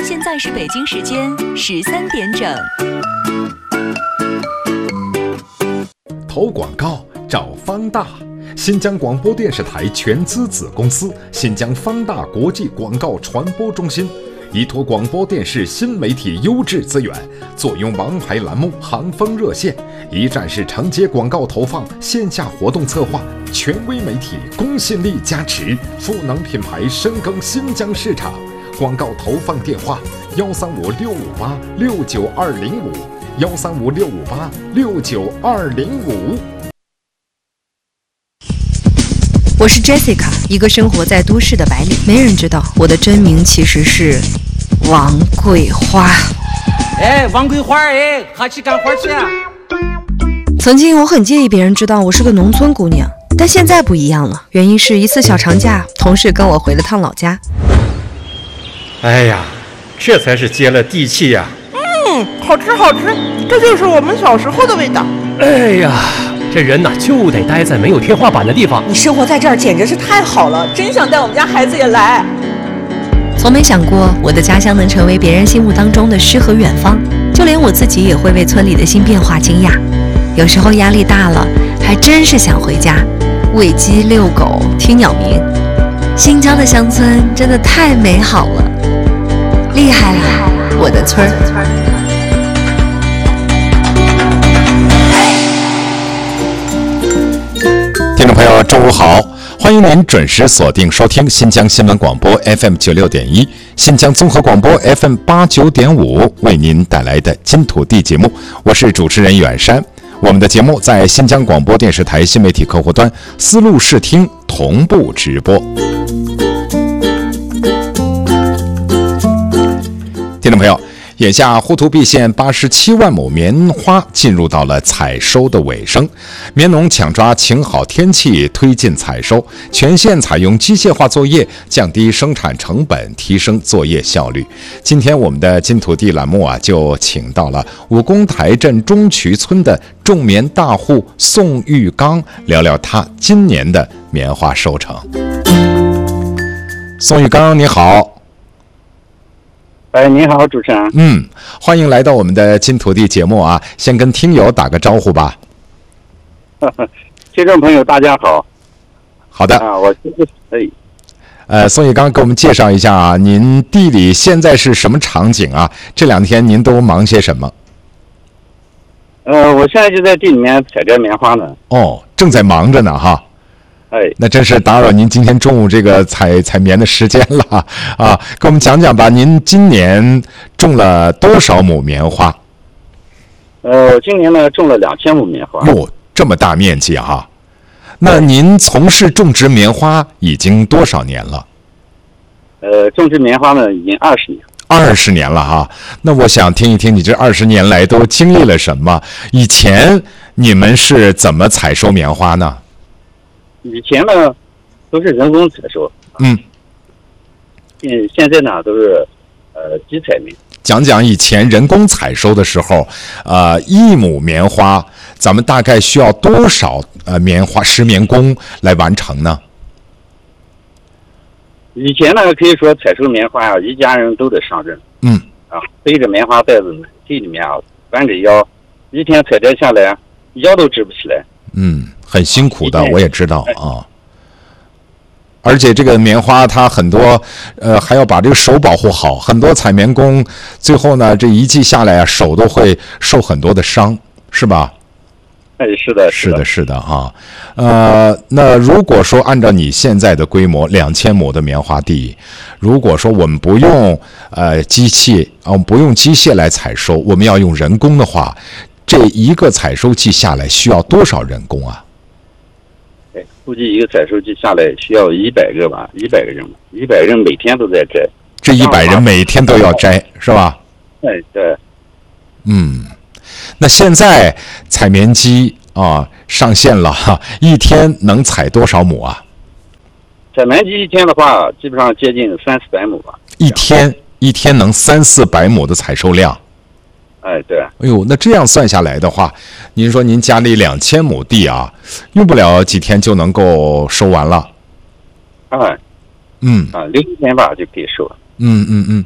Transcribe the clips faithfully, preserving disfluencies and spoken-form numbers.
现在是北京时间十三点整。 投广告找方大，新疆广播电视台全资子公司新疆方大国际广告传播中心，依托广播电视新媒体优质资源，坐拥王牌栏目、行风热线，一站式承接广告投放、线下活动策划，权威媒体公信力加持，赋能品牌深耕新疆市场。广告投放电话：幺三五六五八六九二零五，幺三五六五八六九二零五。 我是 Jessica， 一个生活在都市的白领，没人知道我的真名其实是王桂花。 哎，王桂花，哎，还去干活去啊？ 曾经我很介意别人知道我是个农村姑娘，但现在不一样了。原因是一次小长假，同事跟我回了趟老家。 哎呀，这才是接了地气呀！ 嗯，好吃好吃，这就是我们小时候的味道。 哎呀，这人呐就得待在没有天花板的地方。 你生活在这儿简直是太好了，真想带我们家孩子也来。 从没想过我的家乡能成为别人心目当中的诗和远方，就连我自己也会为村里的新变化惊讶。有时候压力大了，还真是想回家，喂鸡、遛狗、听鸟鸣。新疆的乡村真的太美好了，厉害了，我的村儿。 听众朋友，中午好，欢迎您准时锁定收听新疆新闻广播 F M 九六点一，新疆综合广播 F M 八九点五为您带来的金土地节目，我是主持人远山。我们的节目在新疆广播电视台新媒体客户端思路视听同步直播。听众朋友，眼下呼图壁县八十七万亩棉花进入到了采收的尾声，棉农抢抓晴好天气推进采收，全县采用机械化作业，降低生产成本，提升作业效率。今天我们的金土地栏目啊，就请到了武功台镇中渠村的种棉大户宋玉刚，聊聊他今年的棉花收成。宋玉刚，你好。 哎，你好，主持人。 嗯，欢迎来到我们的金土地节目啊！先跟听友打个招呼吧。 听众朋友，大家好。 好的。 啊，我是哎。 呃，宋玉刚给我们介绍一下啊，您地里现在是什么场景啊？这两天您都忙些什么？ 呃，我现在就在地里面采摘棉花呢。 哦，正在忙着呢哈。 哎， 那真是打扰您今天中午这个采采棉的时间了啊！给我们讲讲吧，您今年种了多少亩棉花？ 呃，我今年呢种了两千亩棉花。 哟，这么大面积哈！那您从事种植棉花已经多少年了？ 呃，种植棉花呢已经二十年。 二十年了哈！那我想听一听你这二十年来都经历了什么？以前你们是怎么采收棉花呢？ 以前呢，都是人工采收。 嗯。 现现在呢，都是呃机采棉。 讲讲以前人工采收的时候，呃，一亩棉花，咱们大概需要多少呃棉花石棉工来完成呢？ 以前呢，可以说采收棉花啊，一家人都得上阵。 嗯。 啊，背着棉花袋子地里面啊，弯着腰，一天采摘下来，腰都直不起来。 嗯。很辛苦的，我也知道啊。而且这个棉花它很多，呃，还要把这个手保护好。很多采棉工最后呢，这一季下来啊，手都会受很多的伤，是吧？ 哎，是的， 是的，是的啊。呃，那如果说按照你现在的规模，两千亩的棉花地，如果说我们不用呃机器啊，我们不用机械来采收，我们要用人工的话，这一个采收季下来需要多少人工啊？ 哎，估计一个采收季下来需要一百个吧，一百个人，一百人每天都在摘。 这一百人每天都要摘，是吧？ 哎，对。 嗯，那现在采棉机啊上线了哈，一天能采多少亩啊？ 采棉机一天的话，基本上接近三四百亩吧。 一天一天能三四百亩的采收量。 哎，对。 哎呦，那这样算下来的话，您说您家里两千亩地啊，用不了几天就能够收完了。 哎， 嗯， 啊，六天吧就可以收了。 嗯嗯嗯，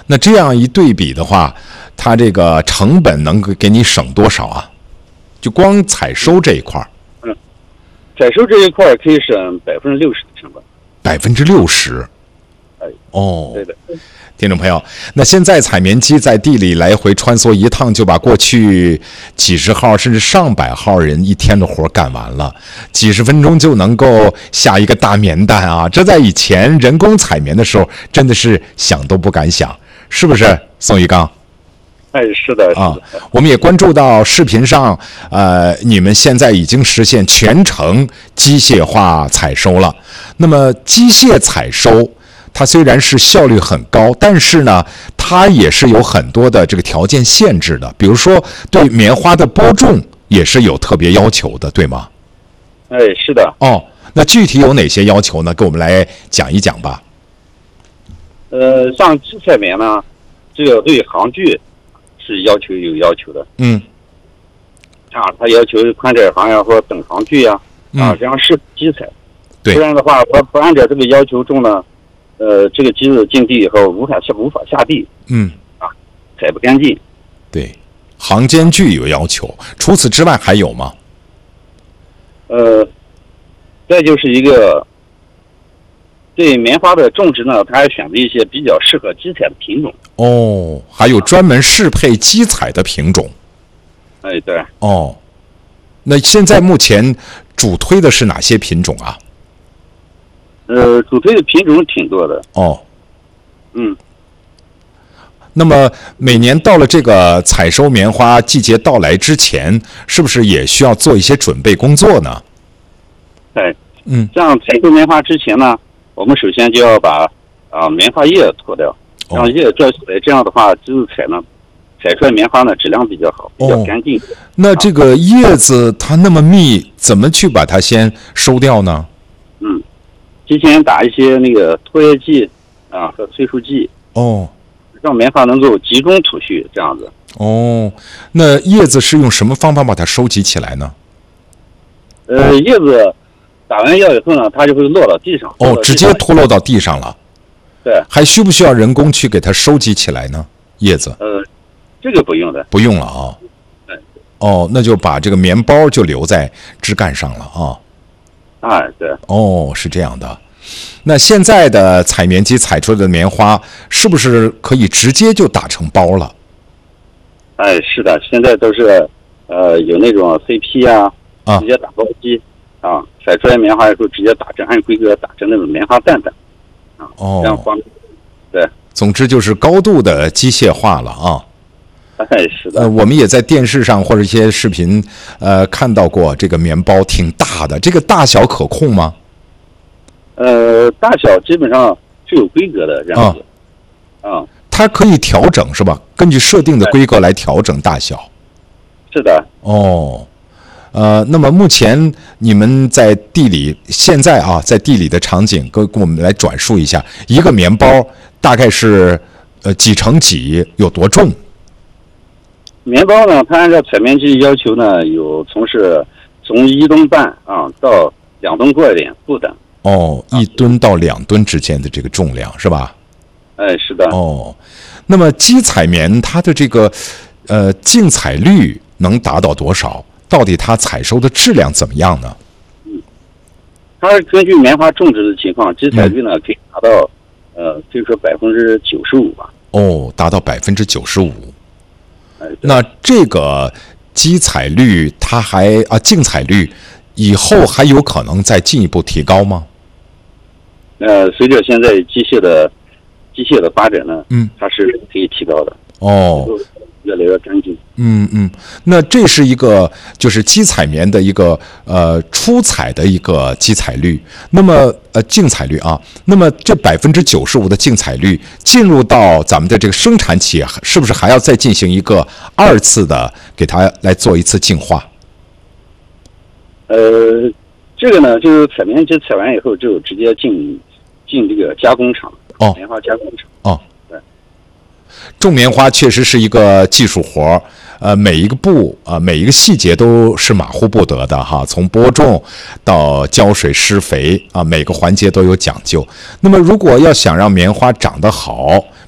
那这样一对比的话，它这个成本能给你省多少啊？就光采收这一块儿。 嗯，采收这一块可以省百分之六十的成本。 百分之六十。 哎， 哦， 对的。 听众朋友，那现在采棉机在地里来回穿梭一趟，就把过去几十号甚至上百号人一天的活干完了，几十分钟就能够下一个大棉担啊！这在以前人工采棉的时候，真的是想都不敢想，是不是，宋玉刚？ 哎，是的， 啊，我们也关注到视频上，呃，你们现在已经实现全程机械化采收了。那么机械采收，它虽然是效率很高，但是呢，它也是有很多的这个条件限制的，比如说对棉花的播种也是有特别要求的，对吗？ 哎，是的。 哦，那具体有哪些要求呢？给我们来讲一讲吧。 呃，像机采棉呢，这个对行距是要求有要求的。嗯。啊，它要求宽窄行呀或等行距呀，啊，这样是机采。对。不然的话，不不按照这个要求种呢，呃，这个机子进地以后无法下无法下地。嗯。啊，采不干净。 对，行间距有要求。除此之外还有吗？ 呃，再就是一个对棉花的种植呢，它还选择一些比较适合机采的品种。 哦，还有专门适配机采的品种。 哎，对。 哦，那现在目前主推的是哪些品种啊？ 呃，主推的品种挺多的。 哦。 嗯。 那么每年到了这个采收棉花季节到来之前，是不是也需要做一些准备工作呢？ 对，嗯，像采收棉花之前呢，我们首先就要把啊、呃、棉花叶脱掉，让叶掉下来，这样的话，机子采呢，采出来棉花呢质量比较好，比较干净。哦、 那这个叶子它那么密，怎么去把它先收掉呢？ 嗯，提前打一些那个脱叶剂啊和催熟剂。哦。让棉花能够集中吐蓄，这样子。 哦，那叶子是用什么方法把它收集起来呢？ 呃，叶子打完药以后呢，它就会落到地上。 哦，直接脱落到地上了。 对。还需不需要人工去给它收集起来呢？叶子？ 呃，这个不用的。 不用了啊。 对。 哦，那就把这个棉包就留在枝干上了啊。 哎，对。 哦，是这样的。那现在的采棉机采出来的棉花，是不是可以直接就打成包了？ 哎，是的，现在都是呃有那种 C P 啊，啊直接打包机啊，采出来棉花以后直接打成按规格打成那种棉花蛋蛋啊，哦，这样方便。对， 总之就是高度的机械化了啊。 哎，是的。 呃，我们也在电视上或者一些视频呃看到过这个棉包挺大的，这个大小可控吗？ 呃，大小基本上是有规格的，这样子。啊、嗯， 它可以调整是吧？根据设定的规格来调整大小。 是的。 哦，呃，那么目前你们在地里，现在啊，在地里的场景，跟跟我们来转述一下，一个棉包大概是呃几乘几，有多重？ 棉包呢，它按照采棉机要求呢，有从是从一吨半啊到两吨过一点不等。 哦，一吨到两吨之间的这个重量是吧？ 哎，是的。 哦，那么机采棉它的这个呃净采率能达到多少？到底它采收的质量怎么样呢？ 嗯，它是根据棉花种植的情况，机采率呢、嗯、可以达到呃，可以说百分之九十五吧。 哦，达到百分之九十五。 哎， 那这个机采率它还啊净采率以后还有可能再进一步提高吗？ 呃，随着现在机械的机械的发展呢，嗯，它是可以提高的。 哦， 越来越干净。 嗯嗯，那这是一个就是机采棉的一个呃出采的一个机采率，那么呃净采率啊，那么这百分之九十五的净采率进入到咱们的这个生产企业，是不是还要再进行一个二次的给它来做一次净化？ 呃，这个呢，就是采棉机采完以后就直接进进这个加工厂，哦，棉花加工厂。 哦，对，种棉花确实是一个技术活儿，呃，每一个步啊、呃，每一个细节都是马虎不得的哈。从播种到浇水施肥啊、呃，每个环节都有讲究。那么，如果要想让棉花长得好，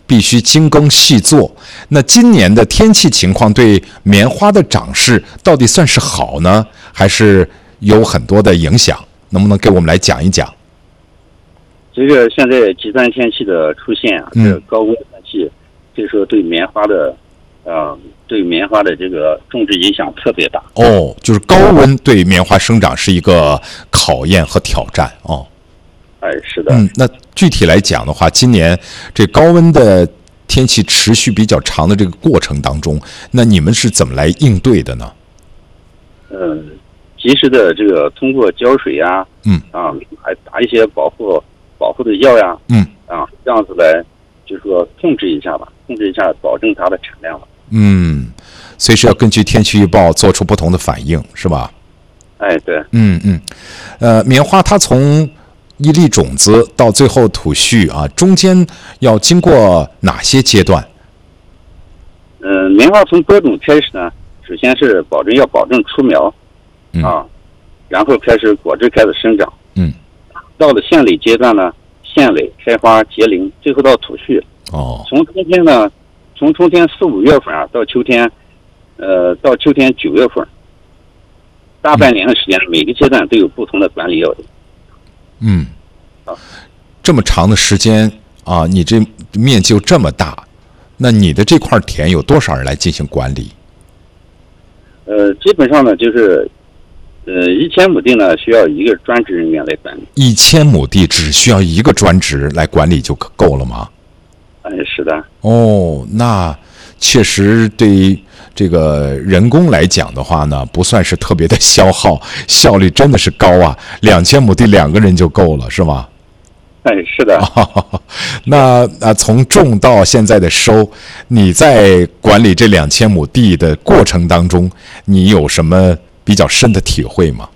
必须精耕细作。那今年的天气情况对棉花的长势到底算是好呢，还是有很多的影响？能不能给我们来讲一讲？ 这个现在极端天气的出现啊，这个高温天气，这时候对棉花的，呃，对棉花的这个种植影响特别大。 哦，就是高温对棉花生长是一个考验和挑战哦。 哎，是的。 嗯，那具体来讲的话，今年这高温的天气持续比较长的这个过程当中，那你们是怎么来应对的呢？ 嗯，及时的这个通过浇水呀，嗯啊，还打一些保护保护的药呀，嗯啊，这样子来就是说控制一下吧，控制一下，保证它的产量吧。 嗯，随时要根据天气预报做出不同的反应，是吧？ 哎，对。 嗯嗯，呃，棉花它从一粒种子到最后吐絮啊，中间要经过哪些阶段？ 嗯、呃，棉花从播种开始呢，首先是保证要保证出苗，嗯、啊，然后开始果枝开始生长。嗯，到了线蕾阶段呢，线蕾开花结龄，最后到吐絮。哦，从春天呢，从春天四五月份啊，到秋天，呃，到秋天九月份，大半年的时间，嗯、每个阶段都有不同的管理要领。 嗯，啊，这么长的时间啊，你这面积又这么大，那你的这块田有多少人来进行管理？ 呃，基本上呢，就是呃，一千亩地呢，需要一个专职人员来管理。一千亩地只需要一个专职来管理就够了吗？ 哎，是的。 哦，那确实对于这个人工来讲的话呢，不算是特别的消耗，效率真的是高啊！两千亩地两个人就够了，是吗？ 哎，是的。 哦、那啊，从种到现在的收，你在管理这两千亩地的过程当中，你有什么比较深的体会吗？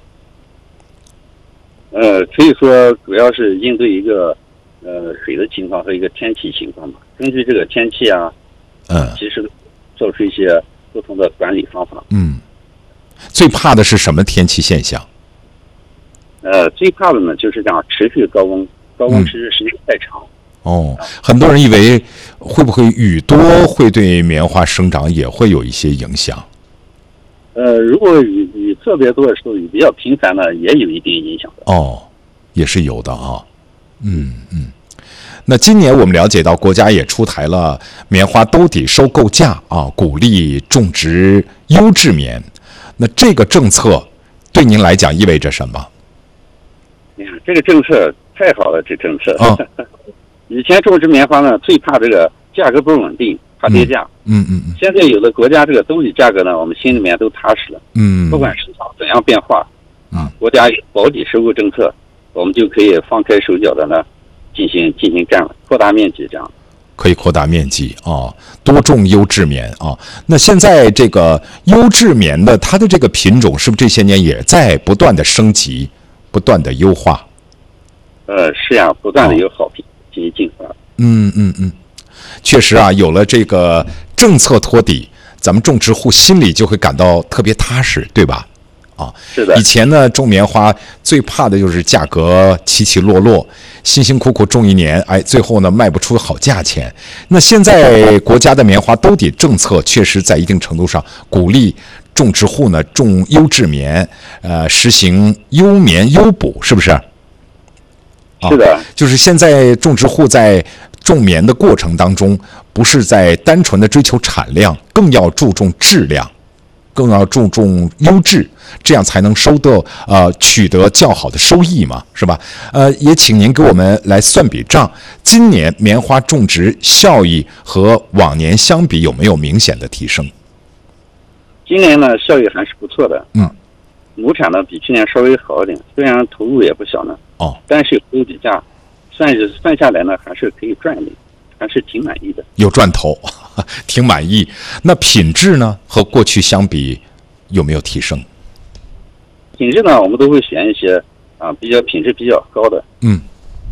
呃，可以说主要是应对一个呃水的情况和一个天气情况吧。根据这个天气啊，嗯，其实做出一些不同的管理方法。 嗯，最怕的是什么天气现象？ 呃，最怕的呢就是这样持续高温，高温持续时间太长。 嗯、哦，很多人以为会不会雨多会对棉花生长也会有一些影响？ 呃，如果雨雨特别多的时候，雨比较频繁呢，也有一定影响的。 哦，也是有的啊。嗯嗯。那今年我们了解到，国家也出台了棉花兜底收购价啊，鼓励种植优质棉。那这个政策对您来讲意味着什么？ 哎呀，这个政策太好了，这政策。啊、以前种植棉花呢，最怕这个价格不稳定，怕跌价。嗯嗯嗯。现在有了国家这个兜底价格呢，我们心里面都踏实了。嗯。不管市场怎样变化，啊，国家有保底收购政策，我们就可以放开手脚的呢。进行进行这样扩大面积，这样可以扩大面积啊，多种优质棉啊。那现在这个优质棉的它的这个品种是不是这些年也在不断的升级，不断的优化？ 呃，是呀，不断的有好品进行进化。 嗯嗯嗯，确实啊，有了这个政策托底，咱们种植户心里就会感到特别踏实，对吧？啊， 是的。 以前呢，种棉花最怕的就是价格起起落落，辛辛苦苦种一年，哎，最后呢卖不出好价钱。那现在国家的棉花兜底政策确实在一定程度上鼓励种植户呢种优质棉，呃，实行优棉优补，是不是？ 是的， 就是现在种植户在种棉的过程当中，不是在单纯的追求产量，更要注重质量。更要注重优质，这样才能收得呃取得较好的收益嘛，是吧？呃，也请您给我们来算笔账，今年棉花种植效益和往年相比有没有明显的提升？ 今年呢，效益还是不错的。嗯，亩产呢比去年稍微好一点，虽然投入也不小呢。哦，但是有兜底价，算是算下来呢，还是可以赚一点。还是挺满意的， 有赚头，挺满意。那品质呢？和过去相比，有没有提升？ 品质呢，我们都会选一些啊比较品质比较高的。嗯，